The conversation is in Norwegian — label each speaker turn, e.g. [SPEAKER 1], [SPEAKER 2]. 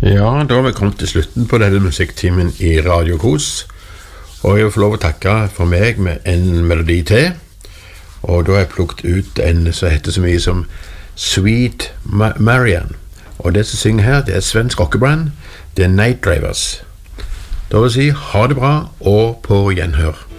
[SPEAKER 1] Ja, da har vi kommet til slutten på denne musikktimen i Radio Kos. Og jeg vil få lov å takke for meg med en melodi til. Og da har jeg plukket ut en som heter så mye som Sweet Marian. Og det som synger her, det er svensk rockeband. Det er Night Drivers. Da vil jeg si ha det bra og på gjenhør.